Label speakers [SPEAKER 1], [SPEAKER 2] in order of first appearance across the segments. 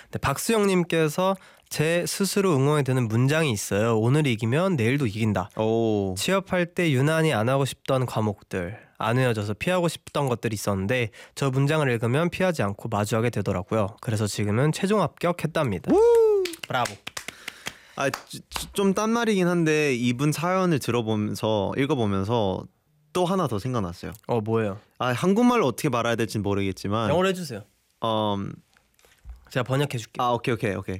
[SPEAKER 1] 네, 박수영님께서 제 스스로 응원이 되는 문장이 있어요. 오늘 이기면 내일도 이긴다.
[SPEAKER 2] 오.
[SPEAKER 1] 취업할 때 유난히 안 하고 싶던 과목들, 안 외워져서 피하고 싶던 것들이 있었는데 저 문장을 읽으면 피하지 않고 마주하게 되더라고요. 그래서 지금은 최종 합격했답니다. 브라보.
[SPEAKER 2] 좀 딴 말이긴 한데 이분 사연을 읽어보면서 또 하나 더 생각났어요.
[SPEAKER 1] 뭐예요?
[SPEAKER 2] 한국말로 어떻게 말해야 될지 모르겠지만
[SPEAKER 1] 영어로 해주세요. 제가 번역해줄게요.
[SPEAKER 2] 오케이.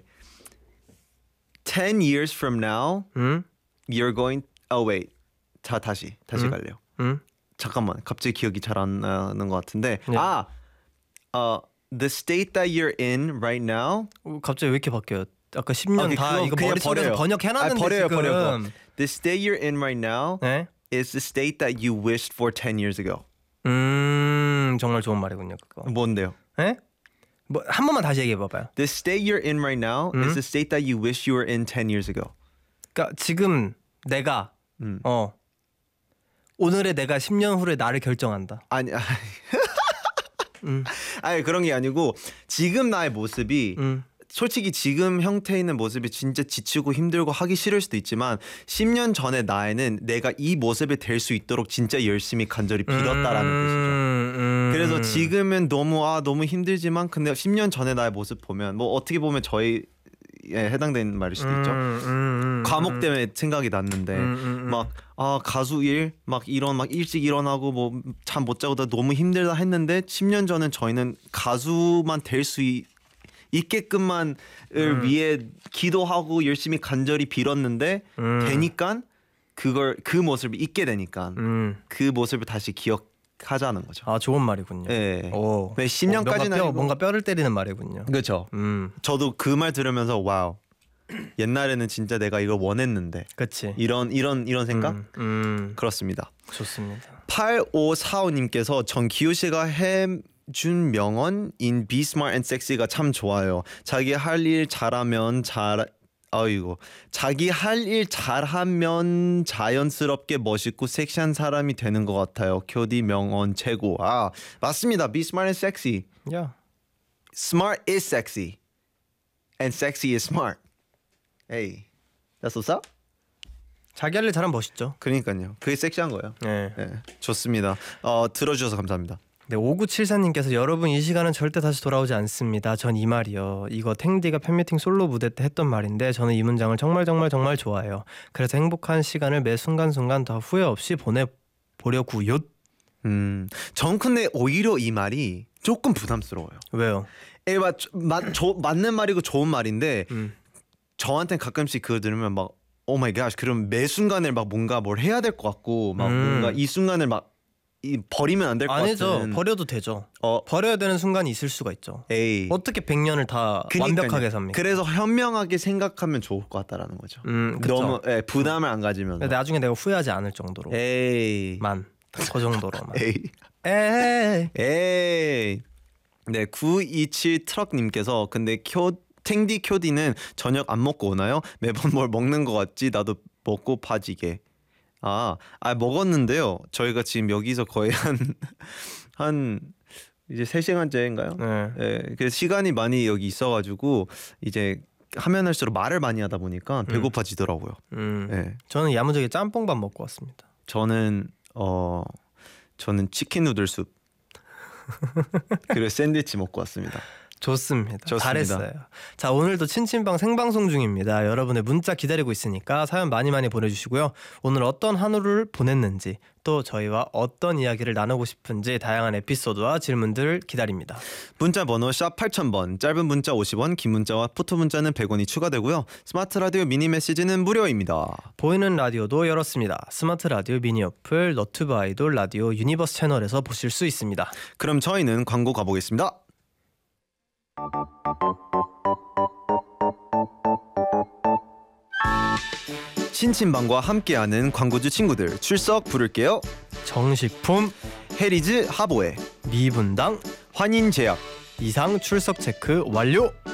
[SPEAKER 2] 10 years from now, you're going. Wait. 다시 갈래요. 잠깐만, 갑자기 기억이 잘 안 나는 것 같은데.
[SPEAKER 1] Yeah.
[SPEAKER 2] The state that you're in right now.
[SPEAKER 1] 갑자기 왜 이렇게 바뀌어요? 아까 10년 다 이거
[SPEAKER 2] 그냥
[SPEAKER 1] 머릿속에서 번역해놨는데
[SPEAKER 2] 버려요.
[SPEAKER 1] 지금.
[SPEAKER 2] The state you're in right now
[SPEAKER 1] 네?
[SPEAKER 2] is the state that you wished for 10 years ago.
[SPEAKER 1] 정말 좋은 말이군요. 그거.
[SPEAKER 2] 뭔데요?
[SPEAKER 1] 네? 한 번만 다시 얘기해봐봐요.
[SPEAKER 2] The state you're in right now is the state that you wish you were in 10 years ago.
[SPEAKER 1] 그러니까 지금 내가 오늘의 내가 10년 후에 나를 결정한다.
[SPEAKER 2] 아니 그런 게 아니고 지금 나의 모습이 솔직히 지금 형태에 있는 모습이 진짜 지치고 힘들고 하기 싫을 수도 있지만 10년 전의 나에는 내가 이 모습이 될 수 있도록 진짜 열심히 간절히 빌었다라는 뜻이죠. 그래서 지금은 너무 힘들지만 근데 10년 전의 나의 모습 보면 뭐 어떻게 보면 저희에 해당되는 말일 수도 있죠. 과목 때문에 생각이 났는데 막 가수 일 막 일찍 일어나고 뭐 잠 못 자고 너무 힘들다 했는데 10년 전엔 저희는 가수만 될 수 있게끔만을 위해 기도하고 열심히 간절히 빌었는데 되니까 그 모습을 잊게 되니까 그 모습을 다시 기억하자는 거죠.
[SPEAKER 1] 좋은 말이군요.
[SPEAKER 2] 네.
[SPEAKER 1] 10년까지는 뭔가 뼈를 때리는 말이군요.
[SPEAKER 2] 그렇죠. 저도 그 말 들으면서 와우. 옛날에는 진짜 내가 이걸 원했는데.
[SPEAKER 1] 그치.
[SPEAKER 2] 이런 생각? 그렇습니다.
[SPEAKER 1] 좋습니다.
[SPEAKER 2] 8545님께서 정기우 씨가 준 명언인 Be Smart and Sexy가 참 좋아요. 자기 할 일 잘하면 자연스럽게 멋있고 섹시한 사람이 되는 것 같아요. 교디 명언 최고. 맞습니다. Be Smart and Sexy.
[SPEAKER 1] Yeah.
[SPEAKER 2] Smart is sexy. And sexy is smart. Hey, that's what's up?
[SPEAKER 1] 자기 할 일 잘하면 멋있죠.
[SPEAKER 2] 그러니까요. 그게 섹시한 거예요.
[SPEAKER 1] 네.
[SPEAKER 2] 좋습니다. 들어주셔서 감사합니다.
[SPEAKER 1] 네, 5974님께서 여러분 이 시간은 절대 다시 돌아오지 않습니다. 전 이 말이요. 이거 탱디가 팬미팅 솔로 무대 때 했던 말인데 저는 이 문장을 정말 좋아해요. 그래서 행복한 시간을 매 순간순간 다 후회 없이 보내보려고요.
[SPEAKER 2] 전 근데 오히려 이 말이 조금 부담스러워요.
[SPEAKER 1] 왜요?
[SPEAKER 2] 맞는 말이고 좋은 말인데 저한테는 가끔씩 그거 들으면 막 오 마이 갓 그럼 매 순간을 막 뭔가 뭘 해야 될 것 같고 막 뭔가 이 순간을 막 버리면 안 될 것 같은.
[SPEAKER 1] 아니죠. 버려도 되죠. 버려야 되는 순간이 있을 수가 있죠. 어떻게 100년을 다 완벽하게 삽니까?
[SPEAKER 2] 그래서 현명하게 생각하면 좋을 것 같다라는 거죠. 너무 부담을 안 가지면.
[SPEAKER 1] 나중에 내가 후회하지 않을 정도로. 그 정도로만.
[SPEAKER 2] 에이. 네, 927 트럭님께서 근데 탱디 쿄디는 저녁 안 먹고 오나요? 매번 뭘 먹는 것 같지? 나도 먹고 파지게. 먹었는데요. 저희가 지금 여기서 거의 한 이제 3시간째인가요? 네. 그 시간이 많이 여기 있어가지고 이제 하면 할수록 말을 많이 하다 보니까 배고파지더라고요. 네.
[SPEAKER 1] 저는 야무지게 짬뽕밥 먹고 왔습니다.
[SPEAKER 2] 저는 치킨 누들 숲 그리고 샌드위치 먹고 왔습니다.
[SPEAKER 1] 좋습니다. 잘했어요. 자, 오늘도 친친방 생방송 중입니다. 여러분의 문자 기다리고 있으니까 사연 많이 보내주시고요. 오늘 어떤 하루를 보냈는지 또 저희와 어떤 이야기를 나누고 싶은지 다양한 에피소드와 질문들 기다립니다.
[SPEAKER 2] 문자 번호 샵 8000번, 짧은 문자 50원, 긴 문자와 포토 문자는 100원이 추가되고요. 스마트 라디오 미니 메시지는 무료입니다.
[SPEAKER 1] 보이는 라디오도 열었습니다. 스마트 라디오 미니 어플, 너튜브 아이돌 라디오 유니버스 채널에서 보실 수 있습니다.
[SPEAKER 2] 그럼 저희는 광고 가보겠습니다. 친친방과 함께하는 광고주 친구들 출석 부를게요.
[SPEAKER 1] 정식품
[SPEAKER 2] 해리즈 하보에
[SPEAKER 1] 미분당
[SPEAKER 2] 환인제약
[SPEAKER 1] 이상 출석 체크 완료.